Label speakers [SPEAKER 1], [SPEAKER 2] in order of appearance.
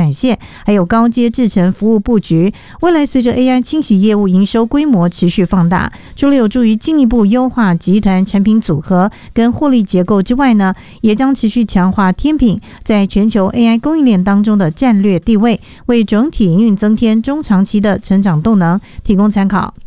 [SPEAKER 1] 产线，还有高阶制程服务布局。未来随着 AI 清洗业务营收规模持续放大，除了有助于进一步优化集团产品组合跟获利结构之外呢，也将持续强化天品在全球 AI 供应链当中的战略地位，为整体营运增添中长期的成长动能，提供参考。